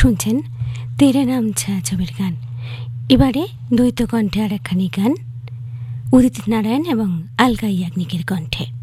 শুনছেন তেরে নাম ছায়াছবির গান। এবারে দ্বৈত কণ্ঠে আর একখানি গান উদিত নারায়ণ এবং আলকা ইয়াগনিকের কণ্ঠে।